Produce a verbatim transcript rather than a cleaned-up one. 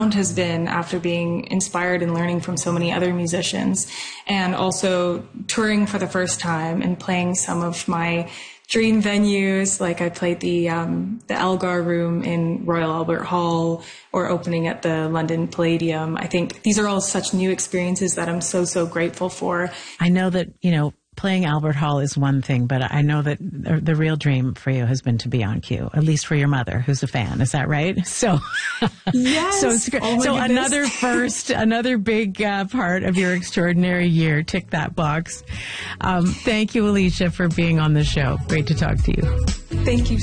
has been after being inspired and learning from so many other musicians, and also touring for the first time and playing some of my dream venues. Like I played the um, the Elgar Room in Royal Albert Hall, or opening at the London Palladium. I think these are all such new experiences that I'm so, so grateful for. I know that, you know, playing Albert Hall is one thing, but I know that the, the real dream for you has been to be on cue, at least for your mother, who's a fan. Is that right? So, yes. so, it's great. Oh So goodness. another first, another big uh, part of your extraordinary year. Tick that box. Um, thank you, Alicia, for being on the show. Great to talk to you. Thank you